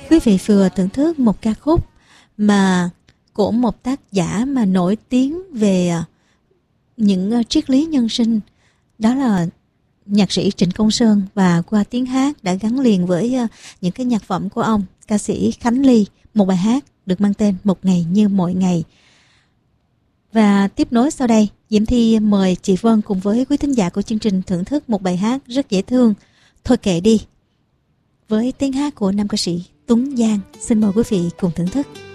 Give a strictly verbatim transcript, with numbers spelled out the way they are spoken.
Quý vị vừa thưởng thức một ca khúc mà của một tác giả mà nổi tiếng về những triết lý nhân sinh, đó là nhạc sĩ Trịnh Công Sơn, và qua tiếng hát đã gắn liền với những cái nhạc phẩm của ông, ca sĩ Khánh Ly, một bài hát được mang tên Một Ngày Như Mọi Ngày. Và tiếp nối sau đây, Diễm Thi mời chị Vân cùng với quý thính giả của chương trình thưởng thức một bài hát rất dễ thương, Thôi Kệ Đi, với tiếng hát của nam ca sĩ Tuấn Giang. Xin mời quý vị cùng thưởng thức.